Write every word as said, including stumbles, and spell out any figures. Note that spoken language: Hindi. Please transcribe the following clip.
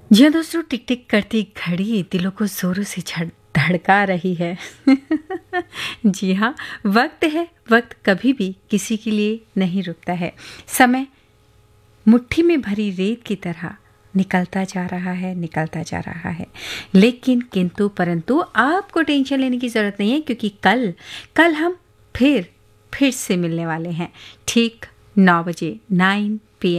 जी हाँ दोस्तों, टिक टिक करती घड़ी दिलों को जोरों से झड़ धड़का रही है। जी हाँ, वक्त है, वक्त कभी भी किसी के लिए नहीं रुकता है। समय मुट्ठी में भरी रेत की तरह निकलता जा रहा है, निकलता जा रहा है। लेकिन किंतु परंतु आपको टेंशन लेने की ज़रूरत नहीं है, क्योंकि कल कल हम फिर फिर से मिलने वाले हैं, ठीक नौ बजे नाइन